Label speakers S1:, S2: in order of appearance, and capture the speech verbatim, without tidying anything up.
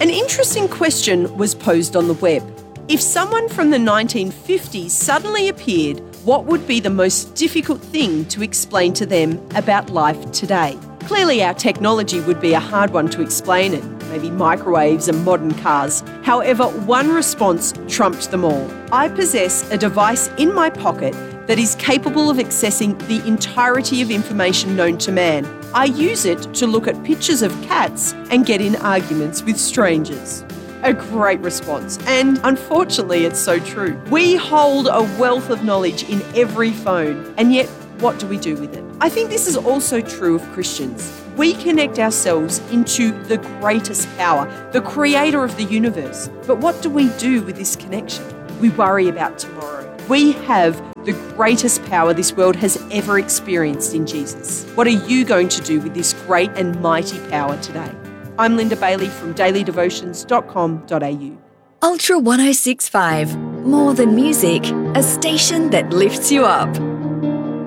S1: An interesting question was posed on the web. If someone from the nineteen fifties suddenly appeared, what would be the most difficult thing to explain to them about life today? Clearly, our technology would be a hard one to explain, and maybe microwaves and modern cars. However, one response trumped them all. I possess a device in my pocket that is capable of accessing the entirety of information known to man. I use it to look at pictures of cats and get in arguments with strangers. A great response, and unfortunately it's so true. We hold a wealth of knowledge in every phone, and yet what do we do with it? I think this is also true of Christians. We connect ourselves into the greatest power, the creator of the universe. But what do we do with this connection? We worry about tomorrow. We have the greatest power this world has ever experienced in Jesus. What are you going to do with this great and mighty power today? I'm Linda Bailey from daily devotions dot com dot a u.
S2: Ultra one oh six point five. More than music, a station that lifts you up.